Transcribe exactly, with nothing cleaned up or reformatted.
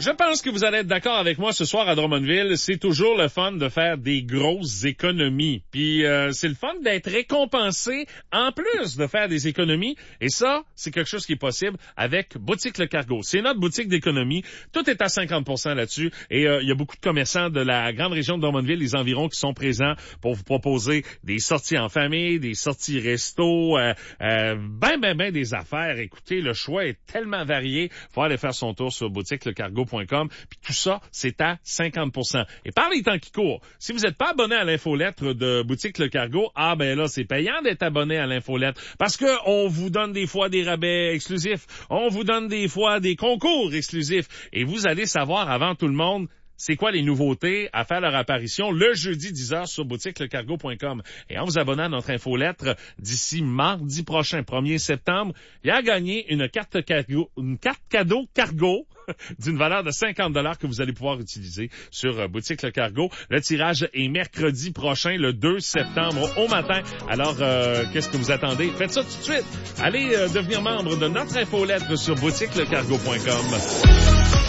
Je pense que vous allez être d'accord avec moi ce soir à Drummondville. C'est toujours le fun de faire des grosses économies. Puis euh, c'est le fun d'être récompensé en plus de faire des économies. Et ça, c'est quelque chose qui est possible avec Boutique Le Cargo. C'est notre boutique d'économie. Tout est à cinquante pour cent là-dessus. Et euh, il y a beaucoup de commerçants de la grande région de Drummondville, les environs, qui sont présents pour vous proposer des sorties en famille, des sorties resto, euh, euh, ben, ben, ben des affaires. Écoutez, le choix est tellement varié. Faut aller faire son tour sur boutique le cargo point com. Puis tout ça, c'est à cinquante pour cent. Et par les temps qui courent, si vous n'êtes pas abonné à l'infolettre de Boutique Le Cargo, ah ben là, c'est payant d'être abonné à l'infolettre. Parce que on vous donne des fois des rabais exclusifs. On vous donne des fois des concours exclusifs. Et vous allez savoir avant tout le monde c'est quoi les nouveautés à faire leur apparition le jeudi dix heures sur boutique le cargo point com. Et en vous abonnant à notre infolettre d'ici mardi prochain, premier septembre, il y a gagné une carte cadeau, une carte cadeau cargo d'une valeur de cinquante dollars que vous allez pouvoir utiliser sur euh, Boutique Le Cargo. Le tirage est mercredi prochain, le deux septembre au matin. Alors, euh, qu'est-ce que vous attendez? Faites ça tout de suite. Allez euh, devenir membre de notre infolettre sur boutique le cargo point com.